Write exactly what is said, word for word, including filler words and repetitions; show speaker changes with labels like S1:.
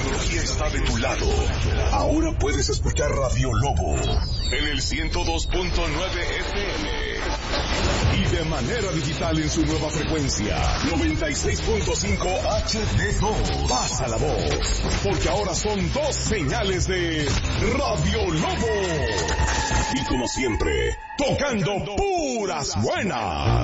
S1: tecnología está de tu lado. Ahora puedes escuchar Radio Lobo en el ciento dos punto nueve F M y de manera digital en su nueva frecuencia noventa y seis punto cinco H D dos. Pasa la voz, porque ahora son dos señales de Radio Lobo. Y como siempre, tocando puras buenas.